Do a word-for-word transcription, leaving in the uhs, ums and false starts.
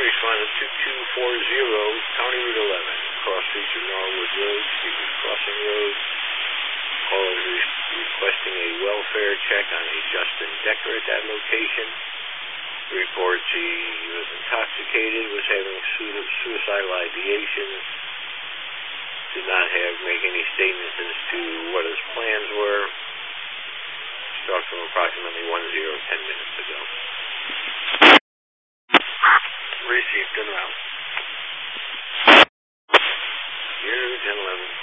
responded two two four zero, County Route eleven, cross streets of Norwood Road, Stevens Crossing Road. Caller is requesting a welfare check on a Justin Decker at that location. Reports he was intoxicated, was having su- suicidal ideations. Did not have make any statements as to what his plans were. Talked to him approximately one zero ten minutes ago. Received and out. Zero ten eleven.